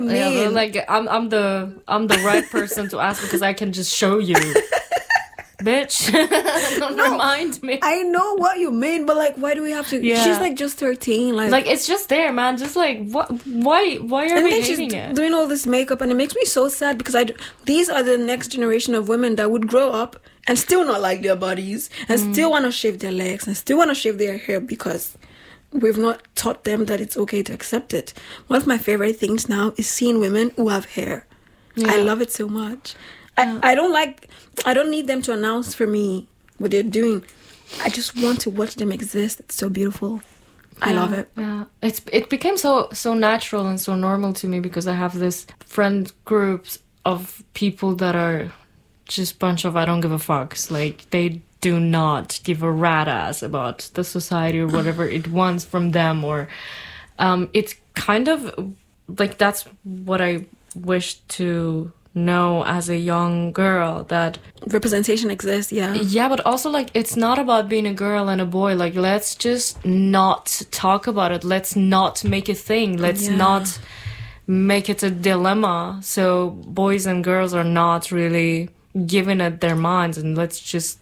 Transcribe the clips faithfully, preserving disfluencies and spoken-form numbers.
Yeah, like I'm I'm the I'm the right person to ask because I can just show you. Bitch, don't no, remind me. I know what you mean, but like, why do we have to? Yeah. She's like just thirteen. Like, like it's just there, man. Just like, what? Why? Why are and we then hating she's it? Doing all this makeup, and it makes me so sad because I. These are the next generation of women that would grow up and still not like their bodies, and mm. still want to shave their legs, and still want to shave their hair because we've not taught them that it's okay to accept it. One of my favorite things now is seeing women who have hair. Yeah. I love it so much. I, I don't like, I don't need them to announce for me what they're doing. I just want to watch them exist. It's so beautiful. I yeah, love it. Yeah, it's it became so so natural and so normal to me because I have this friend groups of people that are just bunch of I don't give a fucks. Like they do not give a rat ass about the society or whatever it wants from them, or um, it's kind of like that's what I wish to know as a young girl, that representation exists. Yeah yeah but also like it's not about being a girl and a boy. Like let's just not talk about it. Let's not make a thing. Let's yeah. not make it a dilemma so boys and girls are not really giving it their minds, and let's just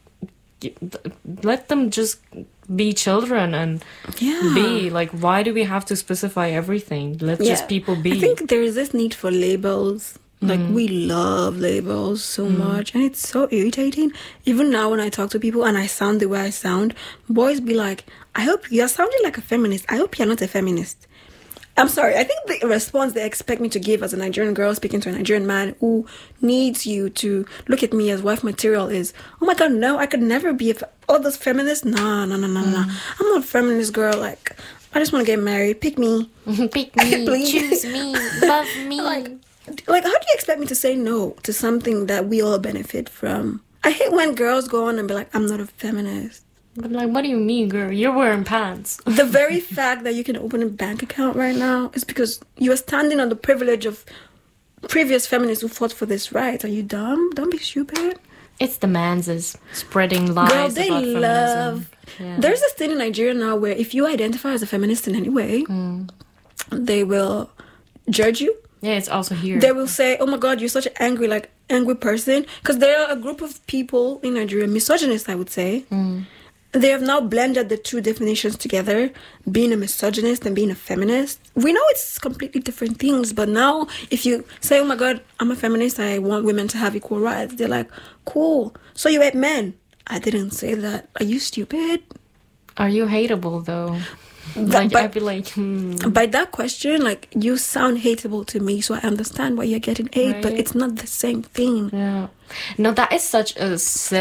let them just be children and yeah. be like, why do we have to specify everything? Let's yeah. just people be. I think there is this need for labels. Like, mm. we love labels so mm. much, and it's so irritating. Even now when I talk to people and I sound the way I sound, boys be like, I hope you're sounding like a feminist. I hope you're not a feminist. I'm sorry. I think the response they expect me to give as a Nigerian girl speaking to a Nigerian man who needs you to look at me as wife material is, oh my God, no, I could never be a fe- all those feminists. No, no, no, no, mm. no. I'm not a feminist girl. Like, I just want to get married. Pick me. Pick me. Choose me. Love me. Like, Like, how do you expect me to say no to something that we all benefit from? I hate when girls go on and be like, I'm not a feminist. But like, what do you mean, girl? You're wearing pants. The very fact that you can open a bank account right now is because you are standing on the privilege of previous feminists who fought for this right. Are you dumb? Don't be stupid. It's the manses spreading lies Girl, they about feminism. love... Yeah. There's this thing in Nigeria now where if you identify as a feminist in any way, mm. they will judge you. Yeah, it's also here. They will say, oh my God, you're such an angry, like, angry person. Because there are a group of people in Nigeria, misogynists, I would say. Mm. They have now blended the two definitions together, being a misogynist and being a feminist. We know it's completely different things, but now if you say, oh my God, I'm a feminist, I want women to have equal rights, they're like, cool. So you hate men. I didn't say that. Are you stupid? Are you hateable, though? Like, by, I'd be like, hmm. By that question, like, you sound hateable to me, so I understand why you're getting hate, right? But it's not the same thing. Yeah. No, that is such a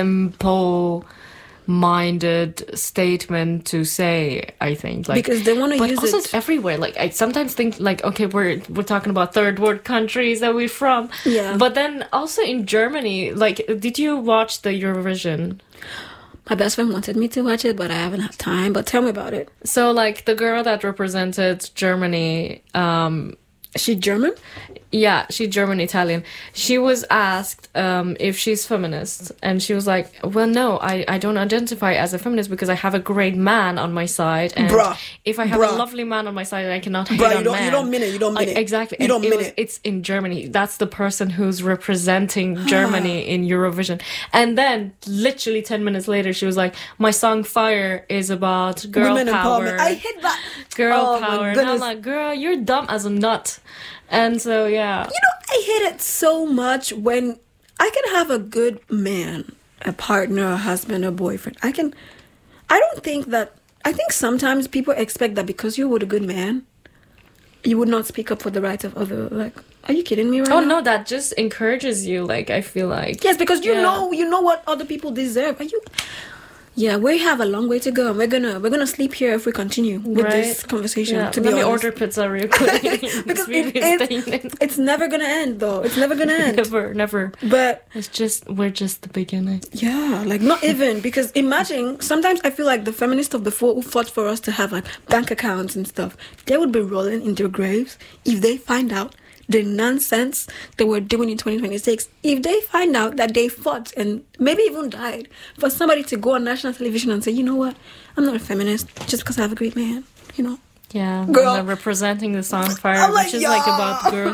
simple-minded statement to say, I think. Like, because they want to use it. But also it's everywhere. Like, I sometimes think, like, okay, we're we're talking about third world countries that we're from. Yeah. But then also in Germany, like, did you watch the Eurovision? My best friend wanted me to watch it, but I haven't had time. But tell me about it. So, like, the girl that represented Germany... Um, she German? Yeah, she's German Italian. She was asked um, if she's feminist, and she was like, well, no, I, I don't identify as a feminist because I have a great man on my side, and Bruh. if I have Bruh. a lovely man on my side, I cannot hate Bruh, on you don't, men. you don't mean it, you don't mean like, it. Exactly. You and don't it mean was, it. It's in Germany. That's the person who's representing Germany in Eurovision. And then, literally ten minutes later, she was like, my song Fire is about girl Women power. Empowerment. I hate that. Girl oh, power. And I'm like, girl, you're dumb as a nut. And so, yeah. You know, I hate it so much when I can have a good man, a partner, a husband, a boyfriend. I can... I don't think that... I think sometimes people expect that because you're with a good man, you would not speak up for the rights of other... Like, are you kidding me right oh, now? Oh, no, that just encourages you, like, I feel like... Yes, because you yeah. know you know what other people deserve. Are you... Yeah, we have a long way to go. We're gonna we're gonna sleep here if we continue with right? this conversation. Yeah. To Let be me honest. order pizza real quick. Because it, it, it's never gonna end, though. It's never gonna end. Never, never. But it's just we're just the beginning. Yeah, like not even because imagine. Sometimes I feel like the feminists of before who fought for us to have like bank accounts and stuff, they would be rolling in their graves if they find out the nonsense they were doing in twenty twenty-six. If they find out that they fought and maybe even died for somebody to go on national television and say, you know what, I'm not a feminist just because I have a great man, you know. Yeah, girl, representing the song Fire, I'm which like, is yeah. like about girls